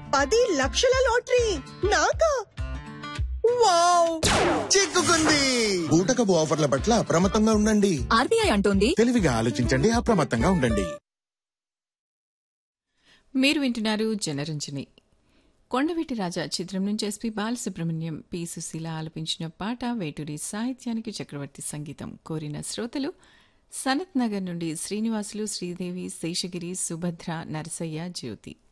10 లక్షల లాటరీ నాకా? వావ్! చిక్కుకుంది. బూటకపు ఆఫర్ల పట్ల అప్రమత్తంగా ఉండండి. ఆర్బీఐ అంటోంది తెలివిగా ఆలోచించండి, అప్రమత్తంగా ఉండండి. మీరు వింటున్నారు జనరంజని. కొండవీటి రాజా చిత్రం నుంచి ఎస్పీ బాలసుబ్రహ్మణ్యం, పి సుశీల ఆలపించిన పాట వేటూరి సాహిత్యానికి చక్రవర్తి సంగీతం కోరిన శ్రోతలు సనత్ నగర్ నుండి శ్రీనివాసులు, శ్రీదేవి, శేషగిరి, సుభద్ర, నరసయ్య, జ్యోతి.